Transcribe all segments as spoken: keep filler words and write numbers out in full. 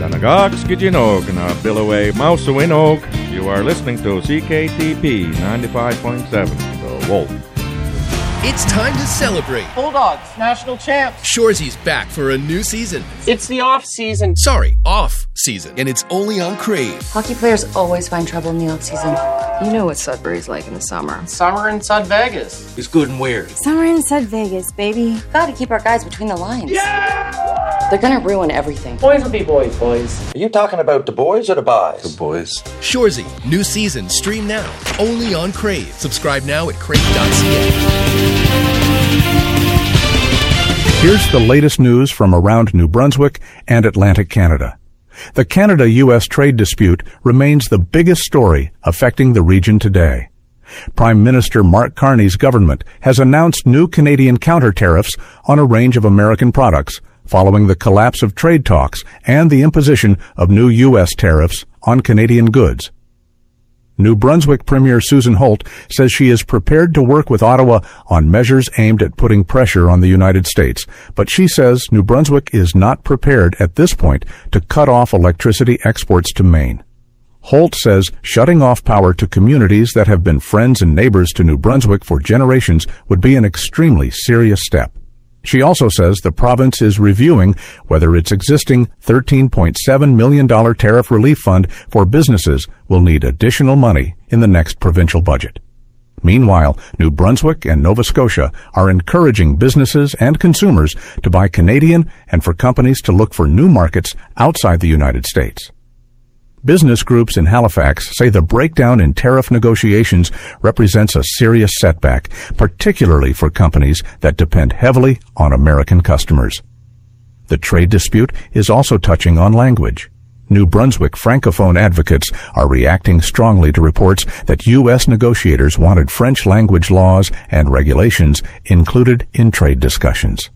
Tanagak Skijinog na Billaway Mausawinog. You are listening to C K T P ninety-five point seven, The Wolf. It's time to celebrate. Bulldogs, national champs. Shoresy's back for a new season. It's the off season. Sorry, off season. And it's only on Crave. Hockey players always find trouble in the off season. You know what Sudbury's like in the summer. Summer in Sud Vegas. It's good and weird. Summer in Sud Vegas, baby. Gotta keep our guys between the lines. Yeah! They're gonna ruin everything. Boys will be boys, boys. Are you talking about the boys or the boys? The boys. Shoresy, new season, stream now. Only on Crave. Subscribe now at crave dot c a. Here's the latest news from around New Brunswick and Atlantic Canada. The Canada-U S trade dispute remains the biggest story affecting the region today. Prime Minister Mark Carney's government has announced new Canadian counter-tariffs on a range of American products following the collapse of trade talks and the imposition of new U S tariffs on Canadian goods. New Brunswick Premier Susan Holt says she is prepared to work with Ottawa on measures aimed at putting pressure on the United States, but she says New Brunswick is not prepared at this point to cut off electricity exports to Maine. Holt says shutting off power to communities that have been friends and neighbors to New Brunswick for generations would be an extremely serious step. She also says the province is reviewing whether its existing thirteen point seven million dollars tariff relief fund for businesses will need additional money in the next provincial budget. Meanwhile, New Brunswick and Nova Scotia are encouraging businesses and consumers to buy Canadian and for companies to look for new markets outside the United States. Business groups in Halifax say the breakdown in tariff negotiations represents a serious setback, particularly for companies that depend heavily on American customers. The trade dispute is also touching on language. New Brunswick Francophone advocates are reacting strongly to reports that U S negotiators wanted French language laws and regulations included in trade discussions.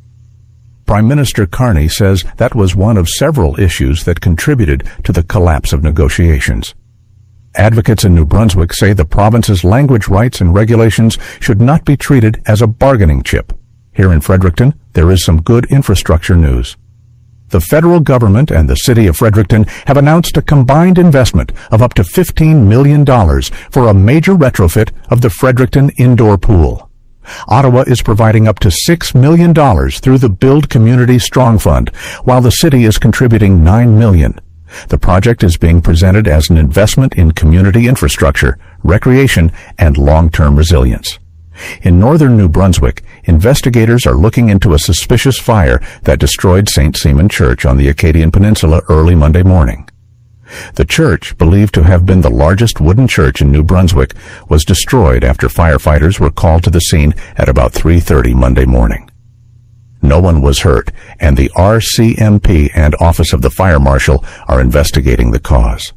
Prime Minister Carney says that was one of several issues that contributed to the collapse of negotiations. Advocates in New Brunswick say the province's language rights and regulations should not be treated as a bargaining chip. Here in Fredericton, there is some good infrastructure news. The federal government and the city of Fredericton have announced a combined investment of up to fifteen million dollars for a major retrofit of the Fredericton indoor pool. Ottawa is providing up to six million dollars through the Build Community Strong Fund, while the city is contributing nine million dollars. The project is being presented as an investment in community infrastructure, recreation, and long-term resilience. In northern New Brunswick, investigators are looking into a suspicious fire that destroyed Saint Simon Church on the Acadian Peninsula early Monday morning. The church, believed to have been the largest wooden church in New Brunswick, was destroyed after firefighters were called to the scene at about three thirty Monday morning. No one was hurt, and the R C M P and Office of the Fire Marshal are investigating the cause.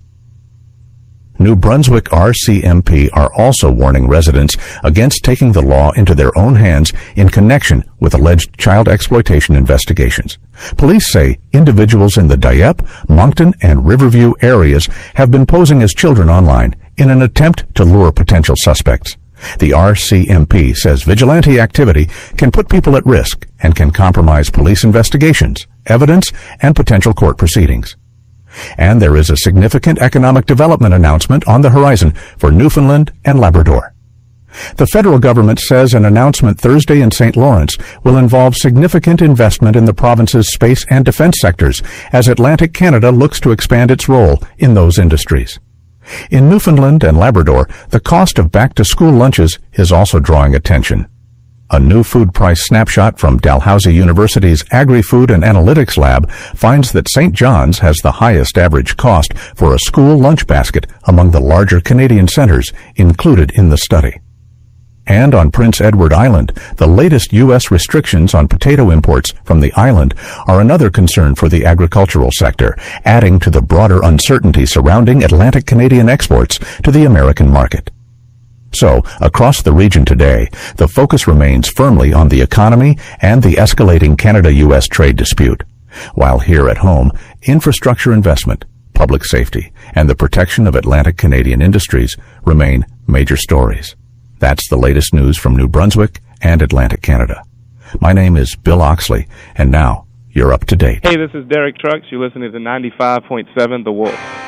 New Brunswick R C M P are also warning residents against taking the law into their own hands in connection with alleged child exploitation investigations. Police say individuals in the Dieppe, Moncton, and Riverview areas have been posing as children online in an attempt to lure potential suspects. The R C M P says vigilante activity can put people at risk and can compromise police investigations, evidence, and potential court proceedings. And there is a significant economic development announcement on the horizon for Newfoundland and Labrador. The federal government says an announcement Thursday in Saint Lawrence will involve significant investment in the province's space and defense sectors as Atlantic Canada looks to expand its role in those industries. In Newfoundland and Labrador, the cost of back-to-school lunches is also drawing attention. A new food price snapshot from Dalhousie University's Agri-Food and Analytics Lab finds that Saint John's has the highest average cost for a school lunch basket among the larger Canadian centers included in the study. And on Prince Edward Island, the latest U S restrictions on potato imports from the island are another concern for the agricultural sector, adding to the broader uncertainty surrounding Atlantic Canadian exports to the American market. So, across the region today, the focus remains firmly on the economy and the escalating Canada-U S trade dispute, while here at home, infrastructure investment, public safety, and the protection of Atlantic Canadian industries remain major stories. That's the latest news from New Brunswick and Atlantic Canada. My name is Bill Oxley, and now, you're up to date. Hey, this is Derek Trucks. You're listening to ninety-five point seven The Wolf.